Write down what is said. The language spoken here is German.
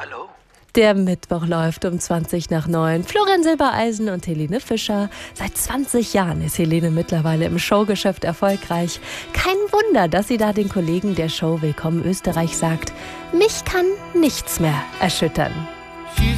Hallo? Der Mittwoch läuft um 20 nach 9. Florian Silbereisen und Helene Fischer. Seit 20 Jahren ist Helene mittlerweile im Showgeschäft erfolgreich. Kein Wunder, dass sie da den Kollegen der Show Willkommen Österreich sagt: Mich kann nichts mehr erschüttern.